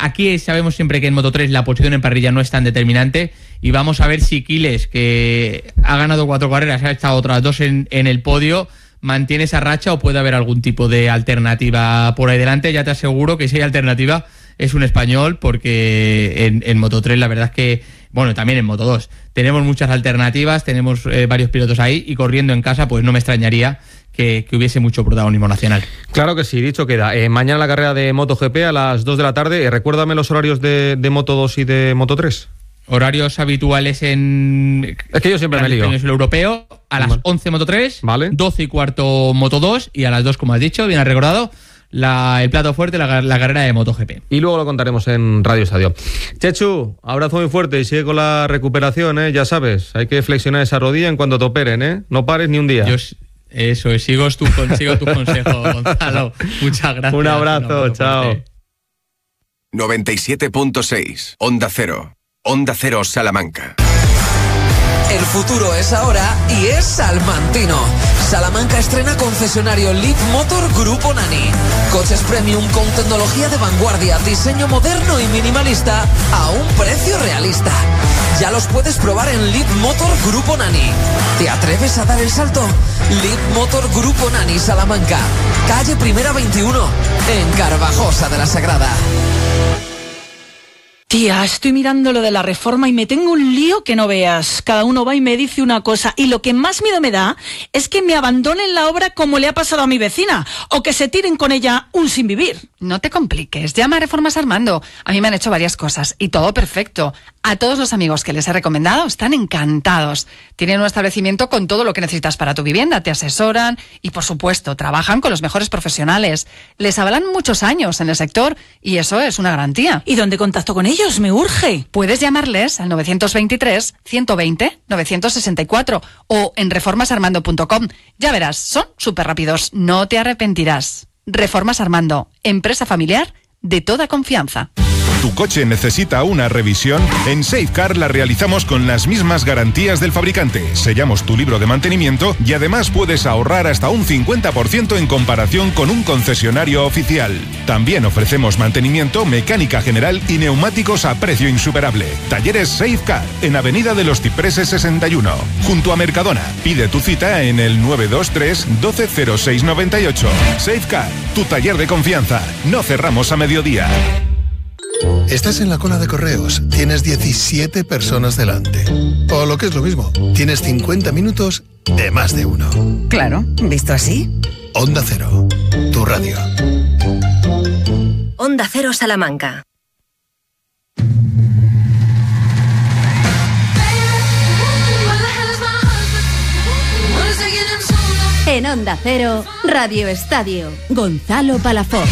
aquí sabemos siempre que en Moto3 la posición en parrilla no es tan determinante, y vamos a ver si Quiles, que ha ganado 4 carreras, ha estado otras 2 en el podio, mantiene esa racha o puede haber algún tipo de alternativa por ahí delante. Ya te aseguro que si hay alternativa es un español, porque en Moto3 la verdad es que, bueno, también en Moto2 tenemos muchas alternativas, tenemos varios pilotos ahí, y corriendo en casa pues no me extrañaría que hubiese mucho protagonismo nacional. Claro que sí, dicho queda. Mañana la carrera de MotoGP a las 2 de la tarde. Recuérdame los horarios de Moto2 y de Moto3. Horarios habituales en... Es que yo siempre me lío. En el europeo, a las 11 Moto3, vale. 12 y cuarto Moto2, y a las 2, como has dicho, bien has recordado, el plato fuerte, la carrera de MotoGP. Y luego lo contaremos en Radio Estadio. Chechu, abrazo muy fuerte y sigue con la recuperación, ya sabes. Hay que flexionar esa rodilla en cuanto te operen, No pares ni un día. Eso es, sigo tus consejos, Gonzalo. Muchas gracias. Un abrazo, chao. 97.6, Onda Cero. Onda Cero Salamanca. El futuro es ahora y es salmantino. Salamanca estrena concesionario Leap Motor Grupo Nani. Coches premium con tecnología de vanguardia, diseño moderno y minimalista a un precio realista. Ya los puedes probar en Leap Motor Grupo Nani. ¿Te atreves a dar el salto? Leap Motor Grupo Nani Salamanca, calle Primera 21, en Carvajosa de la Sagrada. Tía, estoy mirando lo de la reforma y me tengo un lío que no veas. Cada uno va y me dice una cosa, y lo que más miedo me da es que me abandonen la obra como le ha pasado a mi vecina, o que se tiren con ella un sin vivir. No te compliques, llama a Reformas Armando. A mí me han hecho varias cosas y todo perfecto. A todos los amigos que les he recomendado están encantados. Tienen un establecimiento con todo lo que necesitas para tu vivienda, te asesoran y, por supuesto, trabajan con los mejores profesionales. Les avalan muchos años en el sector y eso es una garantía. ¿Y dónde contacto con ellos? Me urge. Puedes llamarles al 923-120-964 o en reformasarmando.com. Ya verás, son súper rápidos, no te arrepentirás. Reformas Armando, empresa familiar de toda confianza. ¿Tu coche necesita una revisión? En Safecar la realizamos con las mismas garantías del fabricante. Sellamos tu libro de mantenimiento y además puedes ahorrar hasta un 50% en comparación con un concesionario oficial. También ofrecemos mantenimiento, mecánica general y neumáticos a precio insuperable. Talleres Safecar, en Avenida de los Cipreses 61, junto a Mercadona. Pide tu cita en el 923 120698. Safecar, tu taller de confianza. No cerramos a mediodía. Estás en la cola de correos, tienes 17 personas delante. O lo que es lo mismo, tienes 50 minutos de más de uno. Claro, visto así. Onda Cero, tu radio. Onda Cero Salamanca. En Onda Cero, Radio Estadio, Gonzalo Palafox.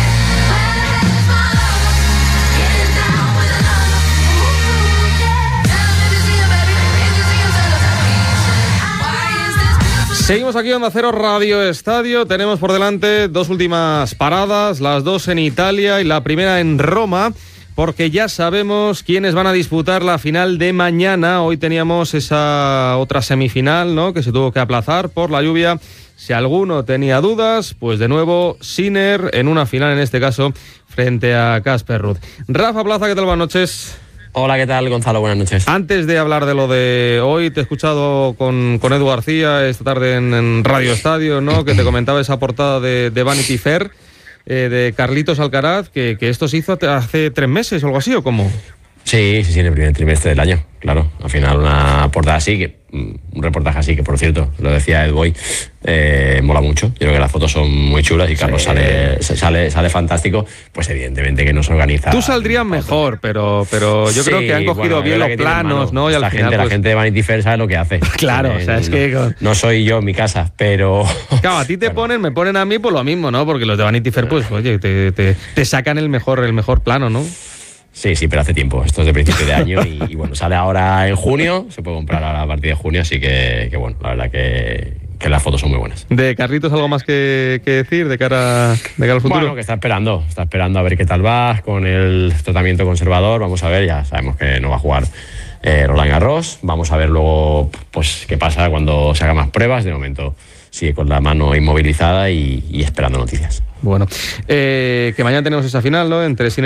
Seguimos aquí en Onda Cero Radio Estadio. Tenemos por delante 2 últimas paradas, las 2 en Italia y la primera en Roma, porque ya sabemos quiénes van a disputar la final de mañana. Hoy teníamos esa otra semifinal, ¿no?, que se tuvo que aplazar por la lluvia. Si alguno tenía dudas, pues de nuevo Sinner en una final, en este caso frente a Casper Ruud. Rafa Plaza, ¿qué tal? Buenas noches. Hola, ¿qué tal, Gonzalo? Buenas noches. Antes de hablar de lo de hoy, te he escuchado con Edu García esta tarde en Radio Estadio, ¿no?, que te comentaba esa portada de Vanity Fair, de Carlitos Alcaraz, que esto se hizo hace 3 meses o algo así, ¿o cómo? Sí, en el primer trimestre del año, claro. Al final una portada así, un reportaje así, que por cierto, lo decía Ed Boy, mola mucho. Yo creo que las fotos son muy chulas y Carlos sale fantástico. Pues evidentemente que no se organiza. Tú saldrías mejor, pero yo creo que han cogido bien los planos, ¿no? Y al final, la gente de Vanity Fair sabe lo que hace. Claro, o sea, es que... No soy yo en mi casa, pero... Claro, a ti me ponen a mí por lo mismo, ¿no? Porque los de Vanity Fair, pues, oye, te sacan el mejor plano, ¿no? Sí, pero hace tiempo. Esto es de principio de año y bueno, sale ahora en junio. Se puede comprar ahora a partir de junio, así que bueno, la verdad que las fotos son muy buenas. ¿De Carlitos algo más que decir de cara al futuro? Bueno, que está esperando a ver qué tal va con el tratamiento conservador. Vamos a ver, ya sabemos que no va a jugar Roland Garros. Vamos a ver luego pues qué pasa cuando se hagan más pruebas. De momento sigue con la mano inmovilizada y esperando noticias. Bueno, que mañana tenemos esa final, ¿no?, entre Sinner